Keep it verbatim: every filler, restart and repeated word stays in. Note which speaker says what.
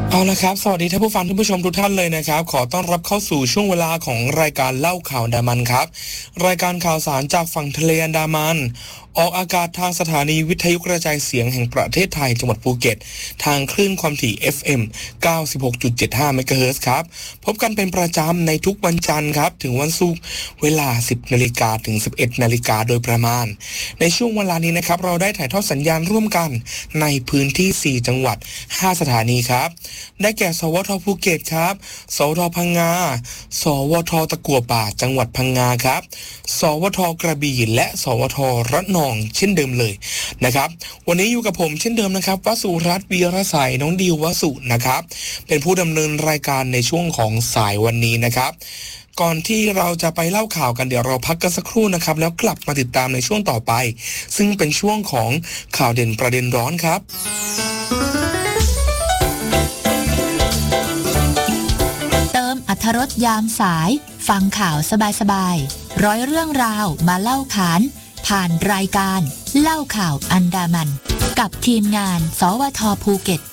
Speaker 1: เอาละครับสวัสดีท่านผู้ฟังท่านผู้ชมทุกท่านเลยนะครับขอต้อนรับเข้าสู่ช่วงเวลาของรายการเล่าข่าวอันดามันครับรายการข่าวสารจากฝั่งทะเลอันดามันออกอากาศทางสถานีวิทยุกระจายเสียงแห่งประเทศไทยจังหวัดภูเก็ตทางคลื่นความถี่ เอฟ เอ็ม เก้าสิบหกจุดเจ็ดห้า เมกะเฮิรตซ์ครับพบกันเป็นประจำในทุกวันจันทร์ครับถึงวันศุกร์เวลา สิบนาฬิกาถึง สิบเอ็ดนาฬิกาโดยประมาณในช่วงเวลานี้นะครับเราได้ถ่ายทอดสัญญาณร่วมกันในพื้นที่สี่จังหวัดห้าสถานีครับได้แก่สวทภูเก็ตครับสวทพังงาสวทตะกั่วป่าจังหวัดพังงาครับสวทกระบี่และสวทระนองเช่นเดิมเลยนะครับวันนี้อยู่กับผมเช่นเดิมนะครับวสุรัตน์วีรไสยน้องดิววสุนะครับเป็นผู้ดำเนินรายการในช่วงของสายวันนี้นะครับก่อนที่เราจะไปเล่าข่าวกันเดี๋ยวเราพักกันสักครู่นะครับแล้วกลับมาติดตามในช่วงต่อไปซึ่งเป็นช่วงของข่าวเด่นประเด็นร้อนครับ
Speaker 2: อรรถรสยามสายฟังข่าวสบายๆร้อยเรื่องราวมาเล่าขานผ่านรายการเล่าข่าวอันดามันกับทีมงานสวทภูเก็ต